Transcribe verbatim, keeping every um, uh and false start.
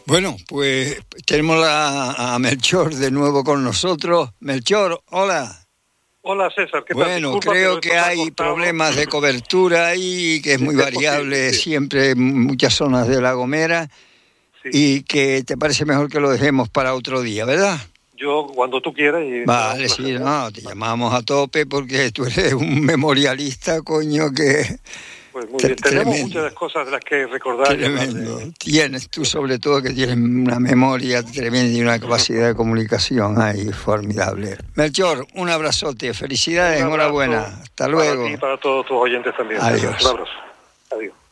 Bueno, pues tenemos a, a Melchor de nuevo con nosotros. Melchor, hola. Hola César, ¿qué tal? Bueno, Disculpa, creo que hay cortado. problemas de cobertura ahí, que es muy Es variable posible, sí. siempre en muchas zonas de La Gomera, Sí. y que te parece mejor que lo dejemos para otro día, ¿verdad? Yo cuando tú quieras. Y Vale, sí, no, te llamamos a tope porque tú eres un memorialista, coño, que... Pues muy Tre- bien, tenemos tremendo. muchas cosas de las que recordar. y hablar Tremendo. de- Tienes tú sobre todo que tienes una memoria tremenda y una capacidad de comunicación ahí formidable. Melchor, un abrazote, felicidades, Un abrazo enhorabuena. Hasta luego. Para ti y para todos tus oyentes también. Adiós. Un abrazo. Adiós.